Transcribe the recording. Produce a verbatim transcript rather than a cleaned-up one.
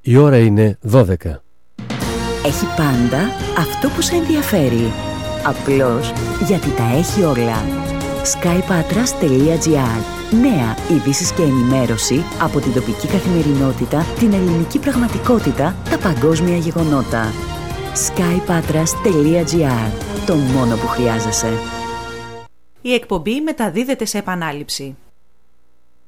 Η ώρα είναι δώδεκα. Έχει πάντα αυτό που σε ενδιαφέρει. Απλώς γιατί τα έχει όλα. sky patras τελεία gr. Νέα ειδήσεις και ενημέρωση από την τοπική καθημερινότητα, την ελληνική πραγματικότητα, τα παγκόσμια γεγονότα. sky patras τελεία gr. Το μόνο που χρειάζεσαι. Η εκπομπή μεταδίδεται σε επανάληψη.